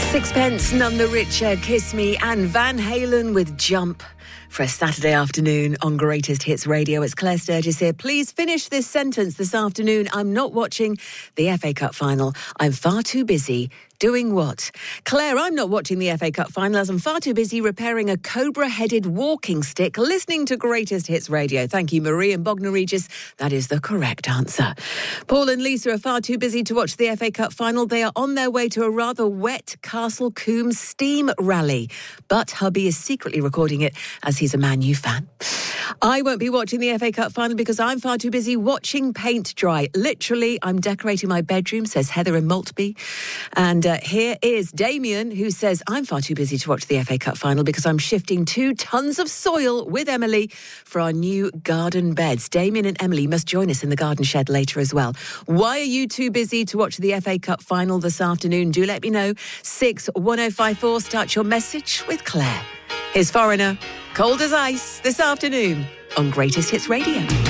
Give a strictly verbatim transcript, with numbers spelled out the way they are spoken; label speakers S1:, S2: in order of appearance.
S1: Sixpence, None the Richer, Kiss Me, and Van Halen with Jump. For a Saturday afternoon on Greatest Hits Radio, it's Claire Sturgis here. Please finish this sentence this afternoon. I'm not watching the F A Cup final. I'm far too busy. Doing what? Claire, I'm not watching the F A Cup final as I'm far too busy repairing a cobra-headed walking stick, listening to Greatest Hits Radio. Thank you, Marie and Bognor Regis. That is the correct answer. Paul and Lisa are far too busy to watch the F A Cup final. They are on their way to a rather wet Castle Combe steam rally. But hubby is secretly recording it as he's a Man U fan. I won't be watching the F A Cup final because I'm far too busy watching paint dry. Literally, I'm decorating my bedroom, says Heather in Maltby. And uh, here is Damien, who says, I'm far too busy to watch the F A Cup final because I'm shifting two tons of soil with Emily for our new garden beds. Damien and Emily must join us in the garden shed later as well. Why are you too busy to watch the F A Cup final this afternoon? Do let me know. six one oh five four, start your message with Claire. Here's Foreigner, Cold as Ice, this afternoon on Greatest Hits Radio.